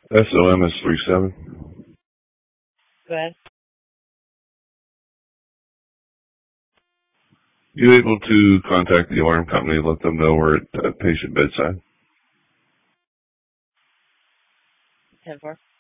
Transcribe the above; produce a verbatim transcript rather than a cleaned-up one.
S O M is three seven. Go ahead. You able to contact the alarm company and let them know we're at uh, patient bedside? ten four.